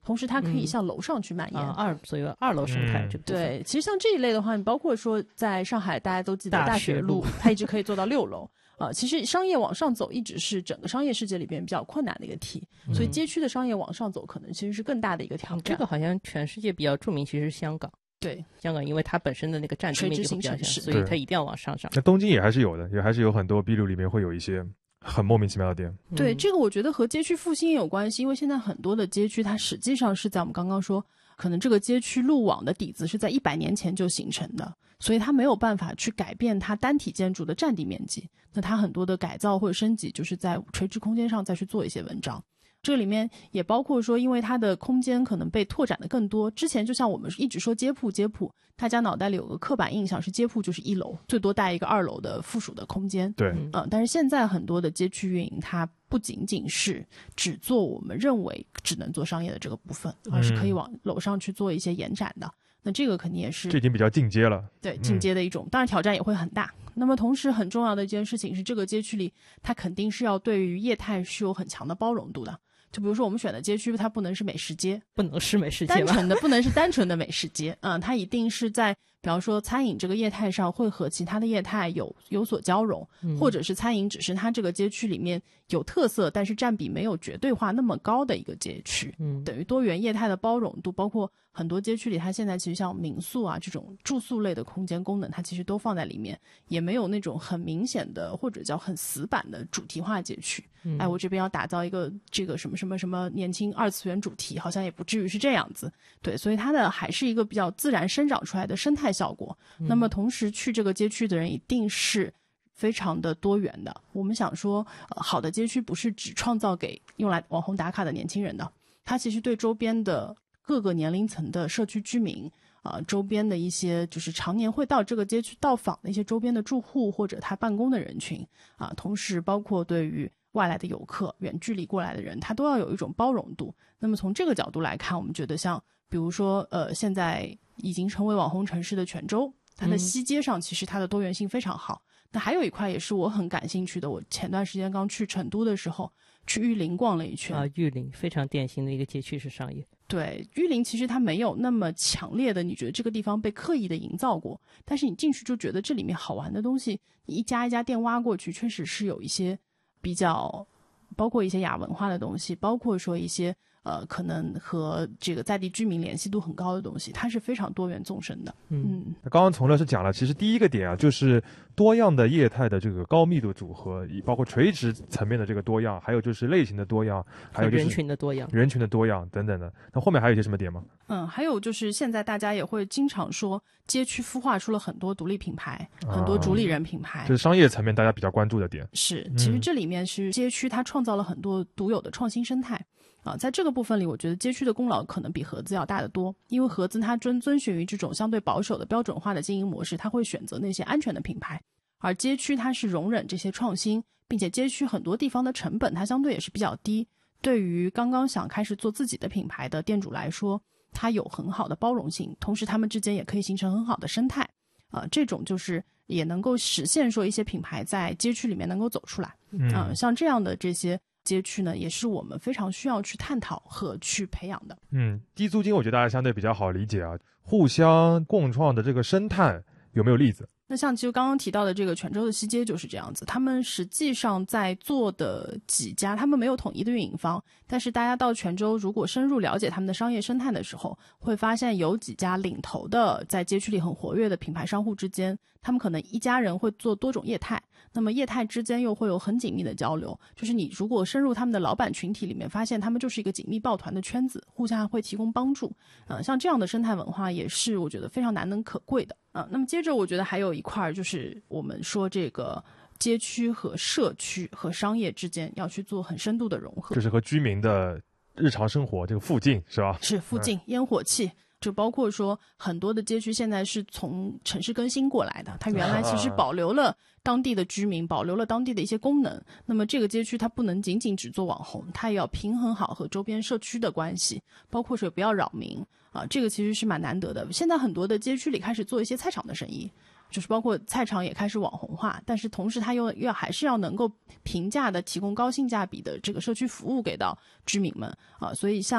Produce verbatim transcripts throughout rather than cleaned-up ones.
同时它可以向楼上去蔓延。 嗯啊、二所谓二楼生态、嗯、这部分。 对，其实像这一类的话，你包括说在上海，大家都记得大学路，它一直可以做到六楼。呃，其实商业往上走一直是整个商业世界里边比较困难的一个题，嗯、所以街区的商业往上走可能其实是更大的一个挑战。嗯、 这个好像全世界比较著名，其实是香港。 对， 香港因为它本身的那个占地面积比较小，所以它一定要往上涨。 那东京也还是有的，也还是有很多 B 路里面会有一些很莫名其妙的店。 对，这个我觉得和街区复兴也有关系，因为现在很多的街区它实际上是在我们刚刚说，可能这个街区路网的底子是在一百年前就形成的，所以它没有办法去改变它单体建筑的占地面积。那它很多的改造或者升级，就是在垂直空间上再去做一些文章。这里面也包括说，因为它的空间可能被拓展的更多。之前就像我们一直说街铺街铺，大家脑袋里有个刻板印象是街铺就是一楼，最多带一个二楼的附属的空间。 对， 嗯，但是现在很多的街区运营，它不仅仅是只做我们认为只能做商业的这个部分，而是可以往楼上去做一些延展的。那这个肯定也是这已经比较进阶了， 对，进阶的一种、嗯、当然挑战也会很大。那么同时很重要的一件事情是，这个街区里它肯定是要对于业态是有很强的包容度的。就比如说我们选的街区，它不能是美食街， 不能是美食街， 单纯的不能是单纯的美食街，嗯，它一定是在比方说餐饮这个业态上会和其他的业态有有所交融、嗯、或者是餐饮只是它这个街区里面有特色，但是占比没有绝对化那么高的一个街区，嗯，等于多元业态的包容度，包括很多街区里它现在其实像民宿啊这种住宿类的空间功能，它其实都放在里面，也没有那种很明显的或者叫很死板的主题化街区、嗯、哎，我这边要打造一个这个什么什么什么年轻二次元主题，好像也不至于是这样子。对，所以它的还是一个比较自然生长出来的生态效果、嗯、那么同时去这个街区的人一定是非常的多元的。我们想说、呃、好的街区不是只创造给用来网红打卡的年轻人的，它其实对周边的各个年龄层的社区居民啊、呃，周边的一些就是常年会到这个街区到访的一些周边的住户或者他办公的人群啊、呃，同时包括对于外来的游客远距离过来的人，他都要有一种包容度。那么从这个角度来看，我们觉得像比如说呃，现在已经成为网红城市的泉州，它的西街上其实它的多元性非常好、嗯、那还有一块也是我很感兴趣的，我前段时间刚去成都的时候去玉林逛了一圈啊，玉林非常典型的一个街区是商业。 对，玉林其实它没有那么强烈的你觉得这个地方被刻意的营造过，但是你进去就觉得这里面好玩的东西，你一家一家店挖过去确实是有一些比较包括一些亚文化的东西，包括说一些呃，可能和这个在地居民联系度很高的东西，它是非常多元纵深的。嗯， 刚刚丛乐是讲了，其实第一个点啊，就是多样的业态的这个高密度组合，包括垂直层面的这个多样，还有就是类型的多样，还有就是人群的多样， 人群的多样等等的。那后面还有一些什么点吗？ 嗯，还有就是现在大家也会经常说，街区孵化出了很多独立品牌，啊、很多主理人品牌， 这是商业层面大家比较关注的点。 是，其实这里面是街区它创造了很多独有的创新生态。啊，在这个部分里，我觉得街区的功劳可能比盒子要大得多，因为盒子它遵遵循于这种相对保守的标准化的经营模式，它会选择那些安全的品牌，而街区它是容忍这些创新，并且街区很多地方的成本它相对也是比较低，对于刚刚想开始做自己的品牌的店主来说，它有很好的包容性，同时他们之间也可以形成很好的生态，啊、呃，这种就是也能够实现说一些品牌在街区里面能够走出来，嗯、呃，像这样的这些街区呢，也是我们非常需要去探讨和去培养的。 嗯，低租金我觉得大家相对比较好理解啊，互相共创的这个生态有没有例子？ 那像其实刚刚提到的这个泉州的西街就是这样子，他们实际上在做的几家，他们没有统一的运营方，但是大家到泉州如果深入了解他们的商业生态的时候，会发现有几家领头的在街区里很活跃的品牌商户之间，他们可能一家人会做多种业态，那么业态之间又会有很紧密的交流，就是你如果深入他们的老板群体里面，发现他们就是一个紧密抱团的圈子，互相会提供帮助。呃，像这样的生态文化也是我觉得非常难能可贵的。呃，那么接着我觉得还有一块就是我们说这个街区和社区和商业之间要去做很深度的融合， 就是和居民的日常生活这个附近是吧？ 是附近、嗯、烟火气。就包括说很多的街区现在是从城市更新过来的，它原来其实保留了当地的居民，保留了当地的一些功能，那么这个街区它不能仅仅只做网红，它也要平衡好和周边社区的关系，包括说不要扰民啊，这个其实是蛮难得的。现在很多的街区里开始做一些菜场的生意，就是包括菜场也开始网红化，但是同时它又要还是要能够平价的提供高性价比的这个社区服务给到居民们啊，所以像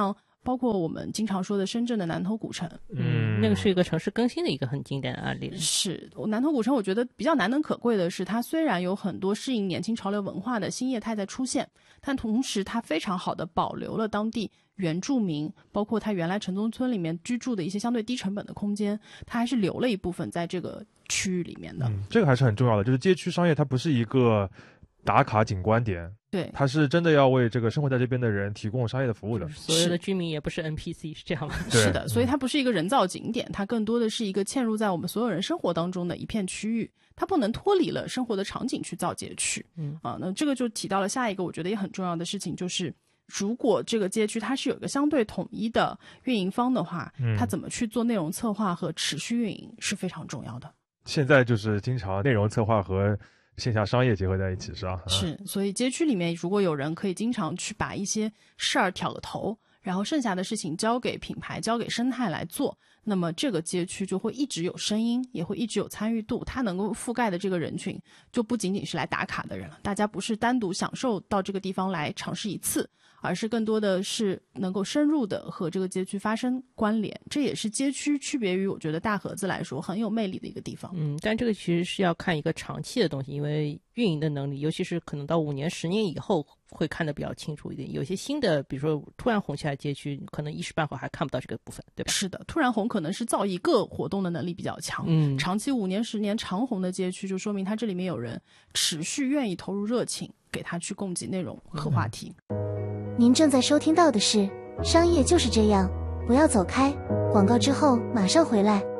包括我们经常说的深圳的南头古城， 嗯，那个是一个城市更新的一个很经典的案例。 是南头古城，我觉得比较难能可贵的是，它虽然有很多适应年轻潮流文化的新业态在出现，但同时它非常好的保留了当地原住民，包括它原来城中村里面居住的一些相对低成本的空间，它还是留了一部分在这个区域里面的。 嗯，这个还是很重要的，就是街区商业它不是一个打卡景观点， 对， 它是真的要为这个生活在这边的人提供商业的服务的。 所有的居民也不是 N P C， 是这样吗？ 是的，所以它不是一个人造景点，它更多的是一个嵌入在我们所有人生活当中的一片区域，它不能脱离了生活的场景去造街区。嗯啊，那这个就提到了下一个我觉得也很重要的事情，就是如果这个街区它是有一个相对统一的运营方的话，嗯，它怎么去做内容策划和持续运营是非常重要的。 现在就是经常内容策划和线下商业结合在一起，是吧？ 是，所以街区里面如果有人可以经常去把一些事儿挑个头，然后剩下的事情交给品牌、交给生态来做，那么这个街区就会一直有声音，也会一直有参与度，它能够覆盖的这个人群就不仅仅是来打卡的人了，大家不是单独享受到这个地方来尝试一次，而是更多的是能够深入的和这个街区发生关联，这也是街区区别于我觉得大盒子来说很有魅力的一个地方。 嗯，但这个其实是要看一个长期的东西，因为运营的能力，尤其是可能到五年、十年以后会看得比较清楚一点。有些新的，比如说突然红起来街区，可能一时半会还看不到这个部分，对吧？ 是的，突然红可能是造一个活动的能力比较强，嗯，长期五年、十年长红的街区，就说明它这里面有人持续愿意投入热情，给它去供给内容和话题。 嗯，您正在收听到的是《商业就是这样》，不要走开，广告之后马上回来。